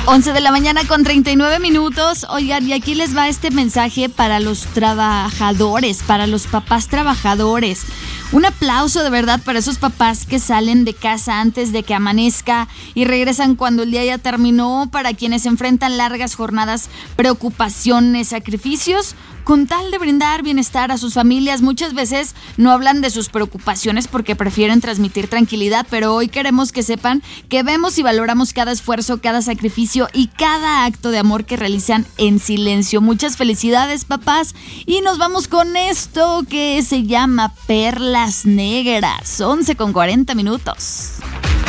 11 de la mañana con 39 minutos. Oigan, y aquí les va este mensaje para los trabajadores, para los papás trabajadores. Un aplauso de verdad para esos papás que salen de casa antes de que amanezca y regresan cuando el día ya terminó, para quienes enfrentan largas jornadas, preocupaciones, sacrificios, con tal de brindar bienestar a sus familias. Muchas veces no hablan de sus preocupaciones porque prefieren transmitir tranquilidad, pero hoy queremos que sepan que vemos y valoramos cada esfuerzo, cada sacrificio y cada acto de amor que realizan en silencio. Muchas felicidades, papás, y nos vamos con esto que se llama Perlas Negras. 11 con 40 minutos.